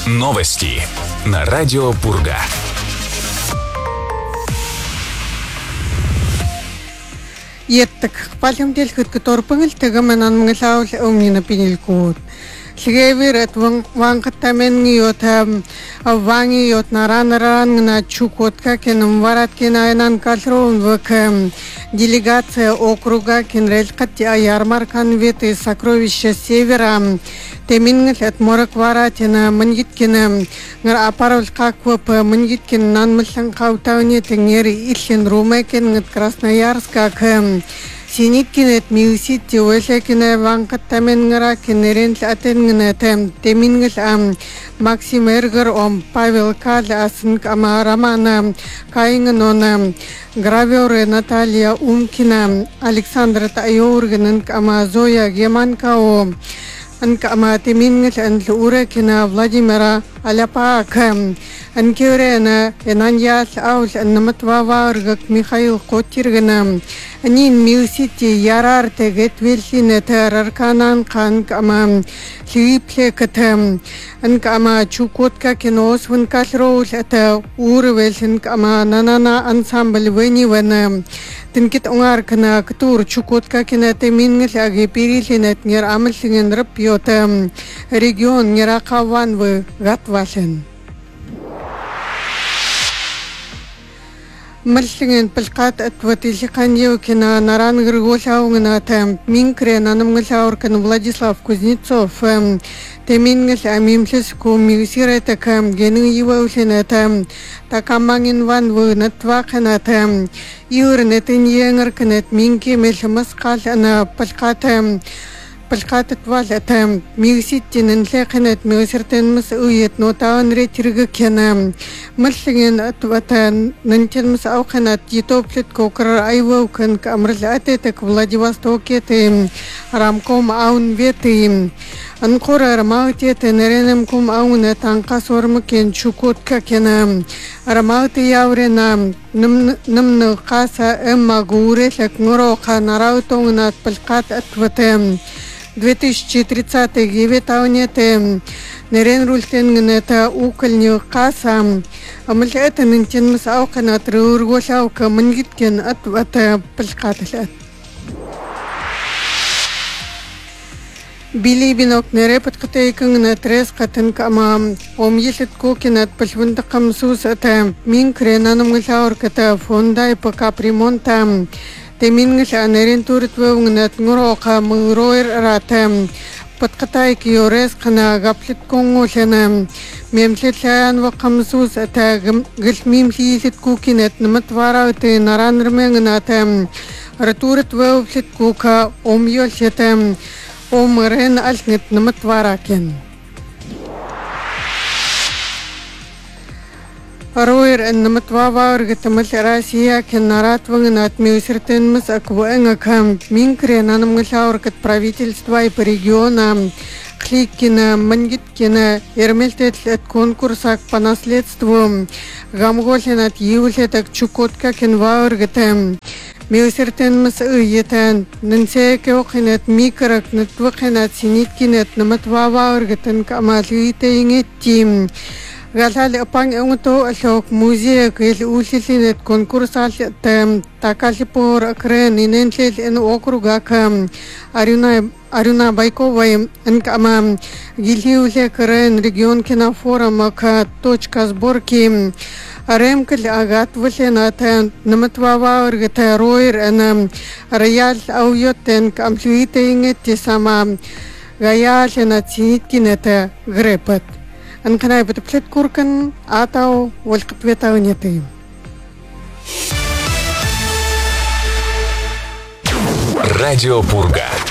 Новости на радио Пурга. Еттик палемдел хөткөторпыңыл тегемен анмыгылаул өмнина пинилкуут. Сигевир вангаттаменги йотам авванги йот наранарангна чукотка кенем варат кенайнан калрон вк делегация округа кенрелкат ярмаркан веты сокровища севера темингл от моракваратина мангиткина гар апарулка квп мангиткин нанмылсан каутауни тенгери иллен румекен Красноярска к Синиткинет миусити уэлэкинэ вангаттаменгара кенерен латенгнэ темингл Максим Эргер Павел Кал асынк Романа Кайнгнона гравёры Наталья Умкина Александр Тайоргнэнк Зоя Геманкао анка темингл анлурекина Владимира Аляпака анкерена энаньял аул аннаматваваргак Михаил Котиргна анин миусити ярар тегет велсине терарканан канк липлекатам анка чукотка кинос ванкалроул ата урвелсинк нанана ансамбль венивена тинкит онгаркна ктур чукотка кина темингл аги перилинет нер амлсинген рапьота регион неракаван вы гатвашен Мальсинген палкат отватиликан кина наран грголаунгна там минкре нанамгалауркан Владислав Кузнецов темингл амимсеску миусирета кам генин иваусена там такамангин ван вы натвакана там юрнетин енгеркнет минки мелмаскал ана палкатат валата миуситтин лекнет миусертен мас ует нотаан ретиргкена мальсинген отвата нантенмас ауканат ютоплет кокр айвоукан камрлатетек Владивостоке тем рамком аун ветим анкора рамаутет неренем кум ауна танка сормкен чукотка кена рамаути яврена намна каса эмма гуре лекнуро канараутонгнат палкат отватем 2030 гиветаунете нерен рультенгнета укалню каса амлета нантенмас ауканат рургошаука мангиткен отвата палкатлат Билибинок нерепат катейкэн трес катэн кама омьелет кокинат пальвындакам сусата минкре нанамгалаур ката фондай по капремонта темингл нерен туритвэвнгнат ngoroka мыроир рата подкатайки йорес кана гаплет конголена мемлетлаян вакам сусата гэлмимлиилет кокинат наматварауты наранрмэнгната ратуритвэвлет кока омьелета Омрен альнет наматваракен. Роер наматваваргет мал Россия кен наратвангнат миусертен мас аквэнгакам минкре нанамгалауркат правительства и по регионам Кликкина, Мангиткина, Ермельтет конкурсак по наследству Гамголинат Юлетак Чукотка Кенваургатем Миусертен мас уетен Нансекеокинет Микарак Натвахинат Синиткинет Наматваваургатен Камалуитеингет Тим Галали апан энгто алок музей кэл улсилинет конкурсал такалипор акрен инентлел эн округа кам Арюна Байкова энкама гилиуле крен регион кинофорума к точка сборки Ремкл агат валената наматваваургата роир эн роял ауйотен камплуитеингет тисама гаялена Синиткинета грепат Анканай бутплет куркан атау волкатветауняты. Радио Пурга.